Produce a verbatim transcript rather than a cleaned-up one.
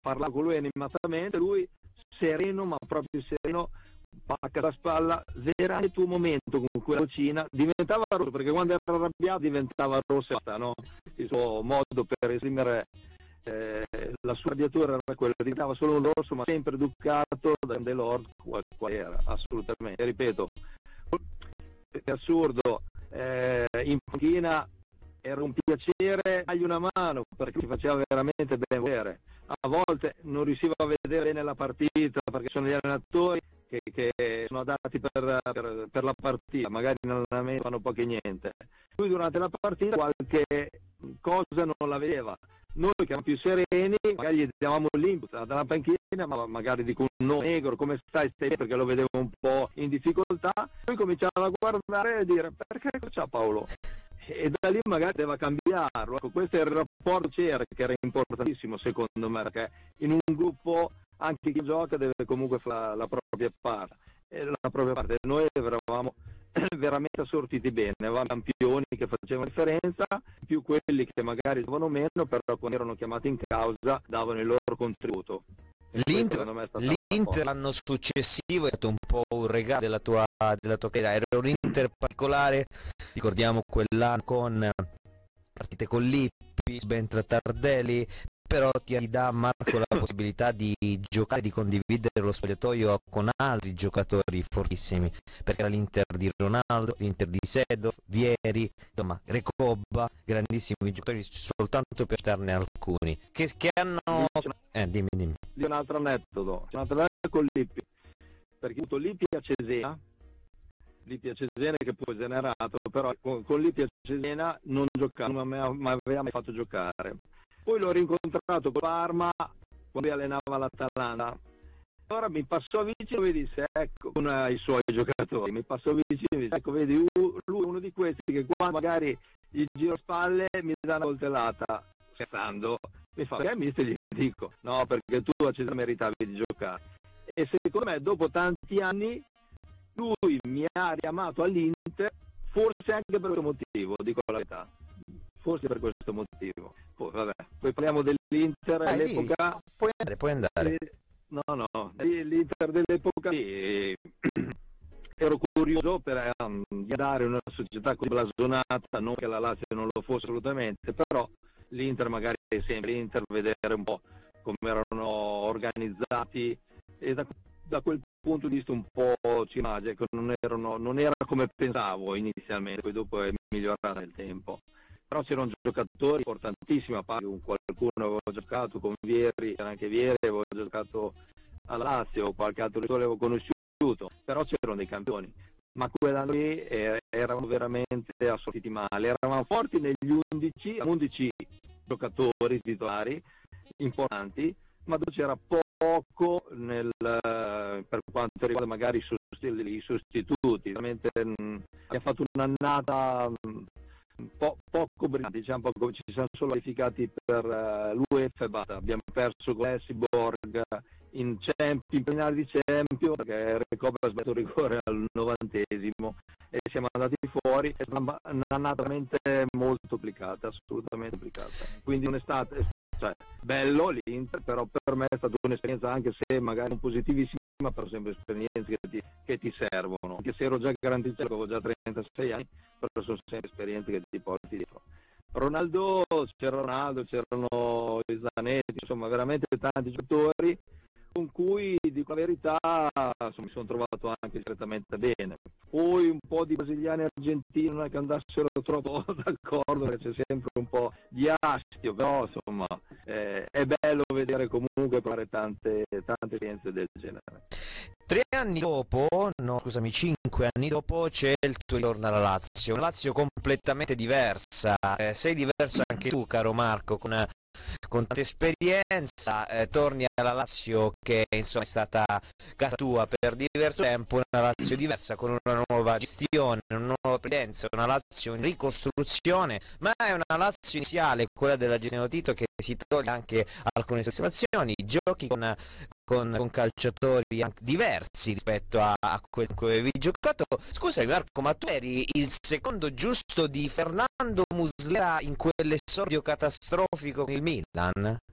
parlavo con lui animatamente, lui sereno, ma proprio sereno, pacca la spalla, era il tuo momento con quella vocina, diventava rosso, perché quando era arrabbiato diventava rosso, no? Il suo modo per esprimere eh, la sua arrabbiatura era quello, diventava solo un rosso, ma sempre educato da grande lord qual, qual era, assolutamente. E ripeto, è assurdo, eh, in panchina era un piacere dargli una mano, perché si faceva veramente ben vedere. A volte non riusciva a vedere bene la partita, perché sono gli allenatori che, che sono adatti per, per, per la partita, magari in allenamento fanno poco e niente. Lui durante la partita qualche cosa non la vedeva. Noi che eravamo più sereni, magari gli davamo l'input dalla panchina, ma magari dico un no negro, come stai, stai, perché lo vedevo un po' in difficoltà. Lui cominciava a guardare e dire: perché c'ha Paolo? E da lì magari deve cambiarlo. Ecco, questo è il rapporto c'era, che era importantissimo secondo me, perché in un gruppo anche chi gioca deve comunque fare la propria parte, e la propria parte. Noi eravamo veramente assortiti bene, avevamo campioni che facevano differenza, più quelli che magari davano meno, però quando erano chiamati in causa davano il loro contributo. L'Inter, l'Inter l'anno successivo è stato un po' un regalo della tua, della tua carriera, era un Inter particolare, ricordiamo quell'anno con partite con Lippi, subentra Tardelli, però ti dà Marco la possibilità di giocare, di condividere lo spogliatoio con altri giocatori fortissimi, perché era l'Inter di Ronaldo, l'Inter di Seedorf, Vieri, insomma Recoba, grandissimi giocatori, soltanto per citarne alcuni, che, che hanno... Eh, dimmi, dimmi. Lì un altro aneddoto, c'è un altro aneddoto con Lippi, perché ho avuto Lippi a Cesena, Lippi a Cesena che poi è generato, però con, con Lippi a Cesena non giocava, non mi aveva mai fatto giocare. Poi l'ho rincontrato con Parma quando allenava l'Atalanta. Allora mi passò vicino e mi disse, ecco, con i suoi giocatori, mi passò vicino e mi disse, ecco, vedi, lui è uno di questi che quando magari gli giro spalle mi dà una coltellata, scherzando, mi fa, perché mister, gli dico, no, perché tu a Cesena meritavi di giocare. E secondo me, dopo tanti anni, lui mi ha riamato all'Inter, forse anche per questo motivo, dico la verità. Forse per questo motivo. Poi, vabbè, poi parliamo dell'Inter all'epoca. Puoi andare, puoi andare. Eh, no, no, l'Inter dell'epoca eh, ero curioso per um, di andare in una società così blasonata, non che la Lazio non lo fosse assolutamente, però l'Inter magari è sempre l'Inter, vedere un po' come erano organizzati e da, da quel punto di vista un po' ci immagino che non erano, non era come pensavo inizialmente, poi dopo è migliorata nel tempo. Però c'erano giocatori importantissimi, a parte con qualcuno avevo giocato, con Vieri, c'era anche Vieri, avevo giocato alla Lazio, qualche altro l'avevo conosciuto, però c'erano dei campioni. Ma quell'anno lì eh, eravamo veramente assortiti male, eravamo forti negli undici, undici giocatori titolari importanti, ma dove c'era poco nel, per quanto riguarda magari i sostituti. I sostituti. Veramente mh, abbiamo fatto un'annata mh, Po- poco brillante, diciamo, poco, ci siamo solo qualificati per uh, l'UEFA e basta. Abbiamo perso con Helsingborg in Champions, in finale di Champions, perché Recoba ha sbagliato il rigore al novantesimo e siamo andati fuori. È stata un'annata veramente molto complicata, assolutamente complicata. Quindi non è stata, cioè, bello l'Inter, però per me è stata un'esperienza, anche se magari non positivissima, però sempre esperienze che ti, che ti servono. Anche se ero già garantito, avevo già trentasei anni, però sono sempre esperienze che ti porti dietro. Ronaldo, c'era Ronaldo, c'erano i Zanetti, insomma veramente tanti giocatori con cui, dico la verità, insomma, mi sono trovato anche direttamente bene. Poi un po' di brasiliani e argentini non è che andassero troppo d'accordo, perché c'è sempre un po' di astio, però insomma eh, è bello vedere comunque fare tante, tante esperienze del genere. Tre anni dopo, no scusami, cinque anni dopo c'è il tuo ritorno alla Lazio, una Lazio completamente diversa, eh, sei diverso anche tu caro Marco, con, con tanta esperienza, eh, torni alla Lazio che insomma è stata casa tua per diverso tempo, una Lazio diversa con una nuova gestione, una nuova presenza, una Lazio in ricostruzione, ma è una Lazio iniziale, quella della gestione Tito, che si toglie anche alcune soddisfazioni, giochi con Con, con calciatori anche diversi rispetto a, a quelli con cui avevi giocato. Scusa Marco, ma tu eri il secondo giusto di Fernando Muslera in quell'esordio catastrofico con il Milan?